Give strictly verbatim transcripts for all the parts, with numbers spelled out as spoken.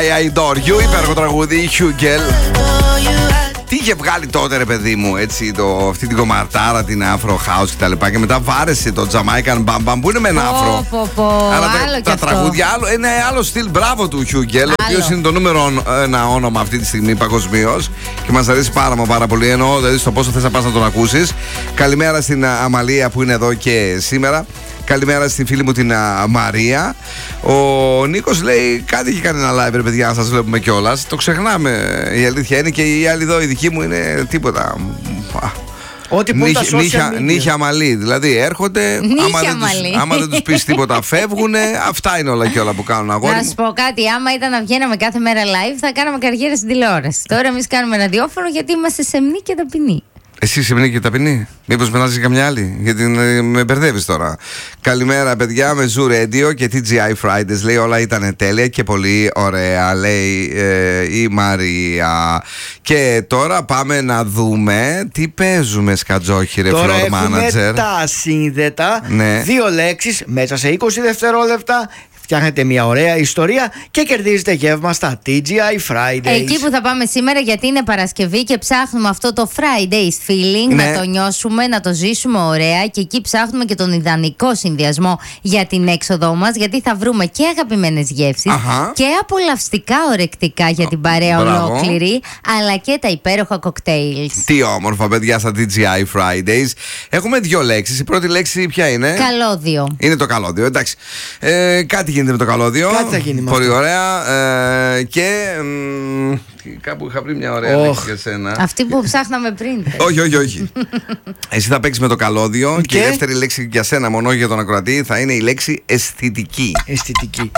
I adore you, υπέροχο τραγούδι, Hugel. Τι είχε βγάλει τότε, ρε παιδί μου, έτσι, το, αυτή την κομμαρτάρα, την Afro House κτλ. Και, και μετά βάρεσε το Jamaican Bam Bam που είναι με ένα Afro. Πω, πω, αλλά άλλο τα, τα τραγούδια άλλο, είναι άλλο στυλ. Μπράβο του Hugel, ο οποίος είναι το νούμερο ένα όνομα αυτή τη στιγμή παγκοσμίως και μας αρέσει πάρα μα πάρα πολύ. Εννοώ δηλαδή στο πόσο θες να πας να τον ακούσεις. Καλημέρα στην Αμαλία που είναι εδώ και σήμερα. Καλημέρα στην φίλη μου την α, Μαρία. Ο Νίκος λέει κάτι έχει κάνει ένα live, ρε παιδιά, να σας βλέπουμε κιόλας. Το ξεχνάμε, η αλήθεια είναι, και η άλλη εδώ, η δική μου είναι τίποτα. Ό,τι που τα social νύχια, media. νύχια μαλλί, δηλαδή έρχονται, άμα δεν, τους, άμα δεν τους πεις τίποτα φεύγουνε. Αυτά είναι όλα και όλα που κάνουν, αγόρι. Να σου πω κάτι, άμα ήταν να βγαίναμε κάθε μέρα live θα κάναμε καριέρα στην τηλεόραση. Τώρα εμείς κάνουμε ραδιόφωνο γιατί είμαστε σεμνοί και ταπεινοί. Εσύ σεμνή και ταπεινή. Μήπως μενάζεις καμιά άλλη? Γιατί με μπερδεύεις τώρα. Καλημέρα, παιδιά, με Zoo Radio και τι τζι άι Fridays. Λέει όλα ήταν τέλεια και πολύ ωραία, λέει ε, η Μαρία. Και τώρα πάμε να δούμε τι παίζουμε, Σκατζόχη, ρε floor manager. Τώρα έχουμε τα σύνδετα. Ναι. Δύο λέξεις μέσα σε είκοσι δευτερόλεπτα. Φτιάχνετε μια ωραία ιστορία και κερδίζετε γεύμα στα τι τζι άι Fridays. Εκεί που θα πάμε σήμερα, γιατί είναι Παρασκευή και ψάχνουμε αυτό το Fridays feeling, ναι. να το νιώσουμε, να το ζήσουμε ωραία. Και εκεί ψάχνουμε και τον ιδανικό συνδυασμό για την έξοδό μας, γιατί θα βρούμε και αγαπημένες γεύσεις και απολαυστικά ορεκτικά για την παρέα ολόκληρη, αλλά και τα υπέροχα κοκτέιλς. Τι όμορφα, παιδιά, στα τι τζι άι Fridays. Έχουμε δύο λέξεις. Η πρώτη λέξη ποια είναι? Καλώδιο. Είναι το καλώδιο, εντάξει. Ε, κάτι γίνεται με το καλώδιο. Κάτι θα γίνει με πολύ αυτό. ωραία. Ε, και μ, κάπου είχα βρει μια ωραία Oh. λέξη για σένα. Αυτή που ψάχναμε πριν. Όχι, όχι, όχι. Εσύ θα παίξεις με το καλώδιο και... και η δεύτερη λέξη για σένα, μόνο για τον ακροατή, θα είναι η λέξη αισθητική. Αισθητική.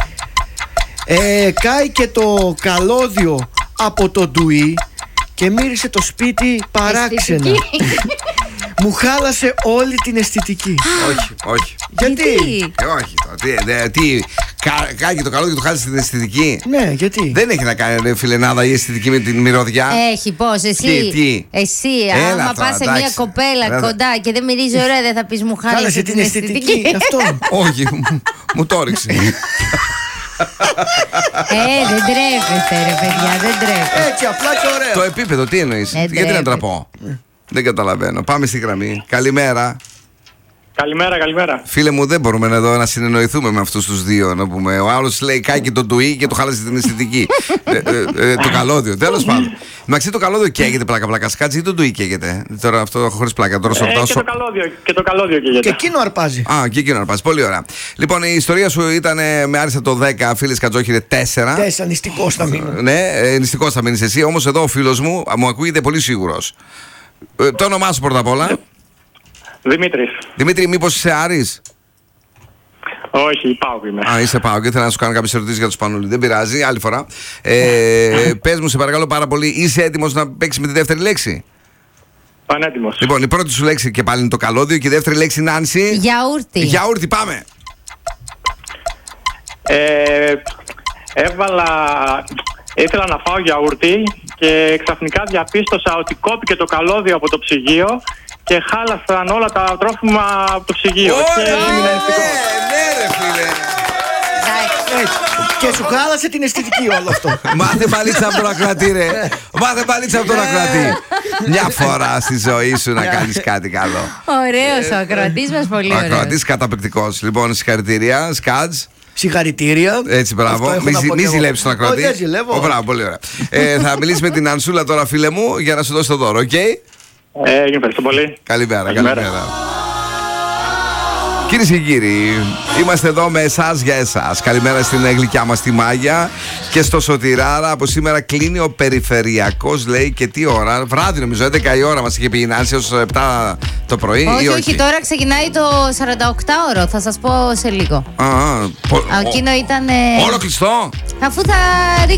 Ε, κάει και το καλώδιο από το ντουί και μύρισε το σπίτι παράξενα. Μου χάλασε όλη την αισθητική. όχι, όχι. Γιατί? Ε, όχι. Τι, δε, τι κα, κάει και το καλώδιο και του χάλασε την αισθητική. Ναι, γιατί? Δεν έχει να κάνει, ρε φιλενάδα, η αισθητική με την μυρωδιά. Έχει, πώς, εσύ. Τι, τι? Εσύ, Έλα άμα τώρα, πας σε εντάξει. μια κοπέλα Έλα. κοντά και δεν μυρίζει ωραία, δεν θα πεις μου χάλασε, Χάλασε την αισθητική. Αυτό. Όχι, μου- μου το έριξε. Ε, δεν τρέπεστε, ρε παιδιά, δεν τρέπεστε. Έτσι, απλά και ωραία. Το επίπεδο, τι εννοείς? Ε, Γιατί να τρέπεται. τραπώ? Δεν καταλαβαίνω. Πάμε στη γραμμή. Καλημέρα. Καλημέρα, καλημέρα. Φίλε μου, δεν μπορούμε εδώ να συνεννοηθούμε με αυτούς τους δύο. Να πούμε. Ο άλλος λέει κάει και το ντουί και το χάλασε την αισθητική. ε, ε, ε, το καλώδιο, τέλος πάντων. Μαξί, το καλώδιο καίγεται πλάκα-πλάκα. Σκάτσε ή το ντουί καίγεται? Τώρα αυτό χωρίς πλάκα. Τώρα σου Ε, ρωτάω. και το καλώδιο, και το καλώδιο Και καίγεται. εκείνο αρπάζει. Α, και εκείνο να πας. Πολύ ωραία. Λοιπόν, η ιστορία σου ήταν ε, με άριστα το δέκα, φίλε Κατζόχυρε τέσσερα. Τέσσερα νηστικός θα μείνω. Ναι, ε, νηστικός θα μείνεις εσύ. Όμως εδώ ο φίλος μου μου ακούγεται πολύ σίγουρος. Ε, το όνομά σου πρώτα απ' όλα. Δημήτρης. Δημήτρη, μήπως είσαι Άρης? Όχι, πάω είμαι. Α, είσαι πάω και ήθελα να σου κάνω κάποιες ερωτήσεις για το Σπανούλι. Δεν πειράζει, άλλη φορά. Ε, πες μου, σε παρακαλώ πάρα πολύ, είσαι έτοιμος να παίξεις με τη δεύτερη λέξη? Πανέτοιμος. Λοιπόν, η πρώτη σου λέξη και πάλι είναι το καλώδιο και η δεύτερη λέξη, Νάνση. Γιαούρτι. Γιαούρτι, πάμε. Ε, έβαλα... Ήθελα να φάω γιαούρτι και ξαφνικά διαπίστωσα ότι κόπηκε το καλώδιο από το ψυγείο και χάλασαν όλα τα τρόφιμα από το ψυγείο. Και Ωραία, έμεινα ναι, νηστικός. ναι ρε φίλε. Έτσι. Και σου χάλασε την αισθητική όλο αυτό. Μάθε μπαλίτσα από τον ακροατή, ρε. Μάθε μπαλίτσα από τον ακροατή. Μια φορά στη ζωή σου να κάνεις κάτι καλό. Ωραίος ο ακροατής μας, πολύ Ο ωραίος. ακροατής καταπληκτικός. Λοιπόν, συγχαρητήρια. Σκάτζ. Συγχαρητήρια. Έτσι, μπράβο. Αυτό έχω Μη, να πω μη κι εγώ. ζηλέψεις τον ακροατή. Όχι, δεν ζηλεύω. Ω, μπράβο, πολύ ωραία. ε, θα μιλήσει με την Ανσούλα τώρα, φίλε μου, για να σου δώσει το δώρο, οκ? Ε, ευχαριστώ πολύ. Καλημέρα, Καλημέρα. καλημέρα. Κυρίες και κύριοι, είμαστε εδώ με εσάς για εσάς. Καλημέρα στην γλυκιά μας τη Μάγια και στο Σωτηράρα. Από σήμερα κλείνει ο περιφερειακός, λέει, και τι ώρα? Βράδυ νομίζω, έντεκα η ώρα μας είχε πει η Νάνση, ως επτά το πρωί. Όχι, ή όχι, όχι, τώρα ξεκινάει το σαρανταοκτάωρο, θα σας πω σε λίγο. Α, α, πο- Εκείνο ήταν. Όλο κλειστό. Αφού θα